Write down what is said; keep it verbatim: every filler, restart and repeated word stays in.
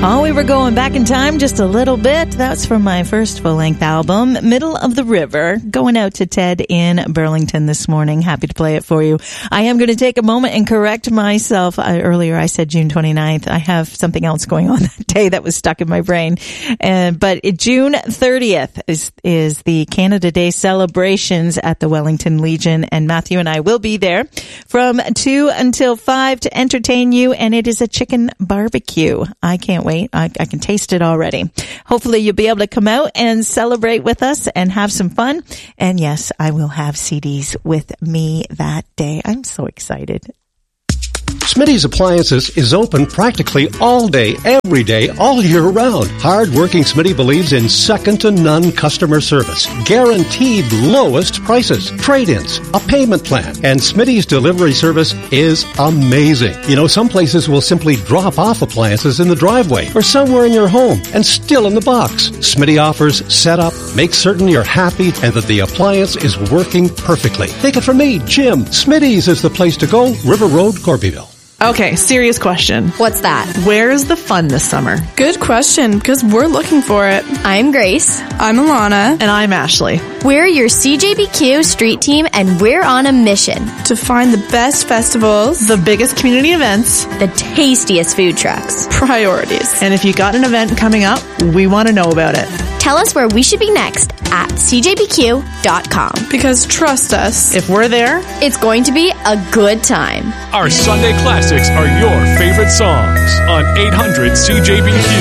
Oh, we were going back in time just a little bit. That's from my first full-length album, Middle of the River. Going out to Ted in Burlington this morning. Happy to play it for you. I am going to take a moment and correct myself. I, earlier I said June twenty-ninth. I have something else going on that day that was stuck in my brain. Uh, but it, June thirtieth is, is the Canada Day celebrations at the Wellington Legion. And Matthew and I will be there from two until five to entertain you. And it is a chicken barbecue. I can't wait. I, I can taste it already. Hopefully you'll be able to come out and celebrate with us and have some fun. And yes, I will have C Ds with me that day. I'm so excited. Smitty's Appliances is open practically all day, every day, all year round. Hard-working Smitty believes in second-to-none customer service, guaranteed lowest prices, trade-ins, a payment plan, and Smitty's delivery service is amazing. You know, some places will simply drop off appliances in the driveway or somewhere in your home and still in the box. Smitty offers setup, make certain you're happy and that the appliance is working perfectly. Take it from me, Jim. Smitty's is the place to go, River Road, Corbyville. Okay, serious question. What's that? Where's the fun this summer? Good question, because we're looking for it. I'm Grace. I'm Alana. And I'm Ashley. We're your C J B Q street team, and we're on a mission to find the best festivals, the biggest community events, the tastiest food trucks, priorities. And if you got an event coming up, we want to know about it. Tell us where we should be next at c j b q dot com. Because trust us, if we're there, it's going to be a good time. Our Sunday classics are your favorite songs on eight hundred C J B Q.